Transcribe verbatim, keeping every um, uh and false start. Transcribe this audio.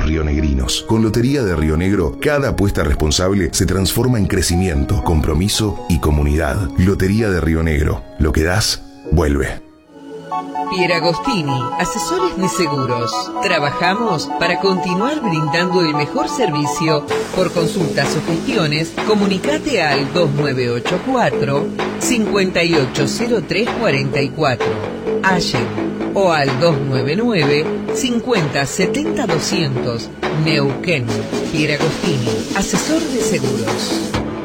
los rionegrinos. Con Lotería de Río Negro, cada apuesta responsable se transforma en crecimiento, compromiso y comunidad. Lotería de Río Negro. Lo que das, vuelve. Pieragostini, asesores de seguros. Trabajamos para continuar brindando el mejor servicio. Por consultas o gestiones, comunicate al dos nueve ocho cuatro, cinco ocho cero tres cuatro cuatro, Allen, o al dos nueve nueve, cincuenta setenta doscientos, Neuquén. Pieragostini, asesor de seguros.